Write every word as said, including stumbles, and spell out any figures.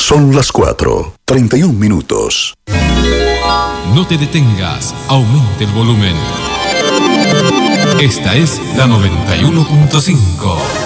Son las cuatro, treinta y un minutos. No te detengas, aumente el volumen. Esta es la noventa y uno punto cinco.